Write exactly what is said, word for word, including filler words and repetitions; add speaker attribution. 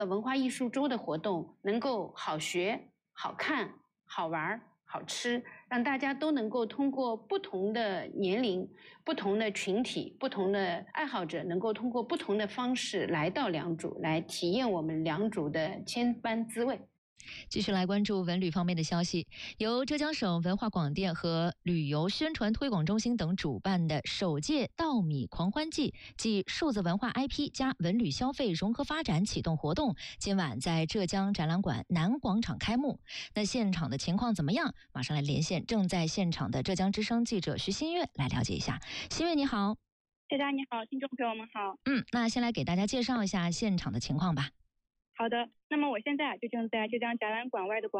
Speaker 1: 文化艺术周的活动能够好学、好看、好玩、好吃，让大家都能够通过不同的年龄、不同的群体、不同的爱好者，能够通过不同的方式来到良渚，来体验我们良渚的千般滋味。
Speaker 2: 继续来关注文旅方面的消息，由浙江省文化广电和旅游宣传推广中心等主办的首届稻米狂欢季暨数字文化 I P 加文旅消费融合发展启动活动，今晚在浙江展览馆南广场开幕。那现场的情况怎么样？马上来连线正在现场的浙江之声记者徐新月来了解一下。新月你好。
Speaker 3: 大家你好，听众朋友们好。
Speaker 2: 嗯，那先来给大家介绍一下现场的情况吧。
Speaker 3: 好的，那么我现在就正在浙江展览馆外的广